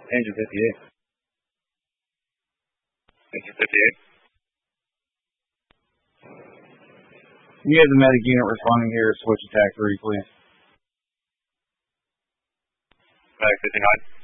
Engine 58. Engine 58. Can you have the medic unit responding here, switch attack 3, please? Medic 59.